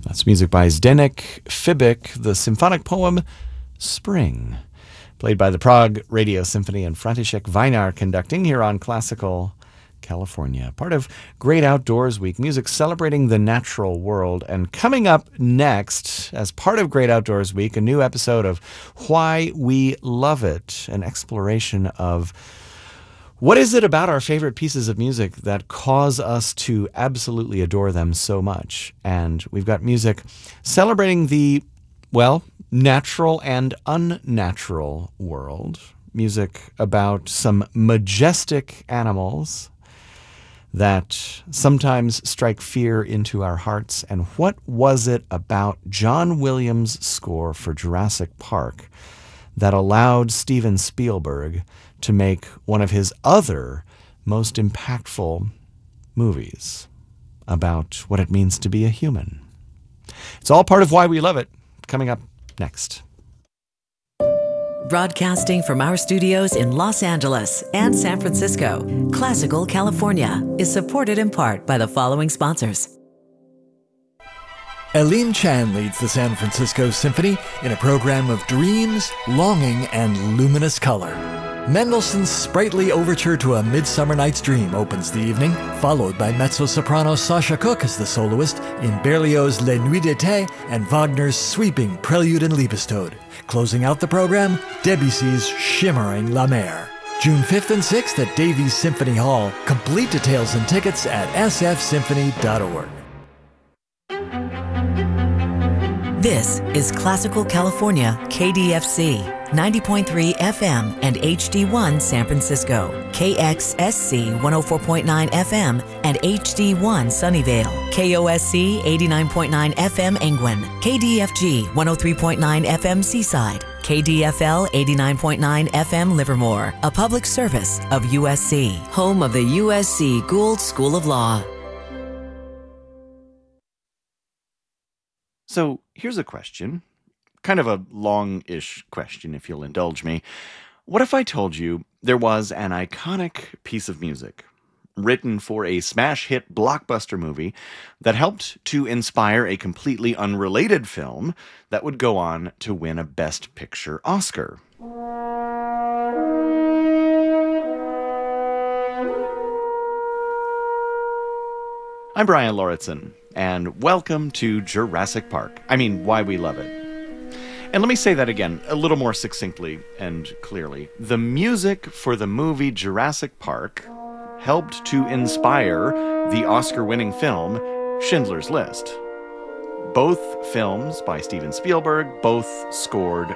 That's music by Zdeněk Fibik, the symphonic poem Spring, played by the Prague Radio Symphony and František Vajnar conducting here on Classical California. Part of Great Outdoors Week, music celebrating the natural world. And coming up next, as part of Great Outdoors Week, a new episode of Why We Love It, an exploration of what is it about our favorite pieces of music that cause us to absolutely adore them so much? And we've got music celebrating the, well, natural and unnatural world. Music about some majestic animals that sometimes strike fear into our hearts. And what was it about John Williams' score for Jurassic Park that allowed Steven Spielberg to make one of his other most impactful movies about what it means to be a human? It's all part of Why We Love It, coming up next. Broadcasting from our studios in Los Angeles and San Francisco, Classical California is supported in part by the following sponsors. Eileen Chan leads the San Francisco Symphony in a program of dreams, longing, and luminous color. Mendelssohn's sprightly overture to A Midsummer Night's Dream opens the evening, followed by mezzo-soprano Sasha Cook as the soloist in Berlioz' Les Nuits d'été and Wagner's sweeping Prelude and Liebestod. Closing out the program, Debussy's shimmering La Mer. June 5th and 6th at Davies Symphony Hall. Complete details and tickets at sfsymphony.org. This is Classical California, KDFC, 90.3 FM and HD1 San Francisco, KXSC 104.9 FM and HD1 Sunnyvale, KOSC 89.9 FM Angwin, KDFG 103.9 FM Seaside, KDFL 89.9 FM Livermore, a public service of USC, home of the USC Gould School of Law. So here's a question, kind of a long-ish question if you'll indulge me. What if I told you there was an iconic piece of music written for a smash hit blockbuster movie that helped to inspire a completely unrelated film that would go on to win a Best Picture Oscar? I'm Brian Lauritsen, and welcome to Jurassic Park. I mean, Why We Love It. And let me say that again, a little more succinctly and clearly. The music for the movie Jurassic Park helped to inspire the Oscar-winning film Schindler's List. Both films by Steven Spielberg, both scored